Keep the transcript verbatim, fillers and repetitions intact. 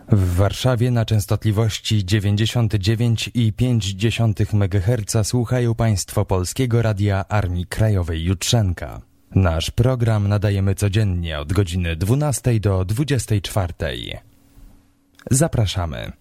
W Warszawie na częstotliwości dziewięćdziesiąt dziewięć i pięć dziesiątych megaherca słuchają Państwo Polskiego Radia Armii Krajowej Jutrzenka. Nasz program nadajemy codziennie od godziny dwunastej do dwudziestej czwartej. Zapraszamy.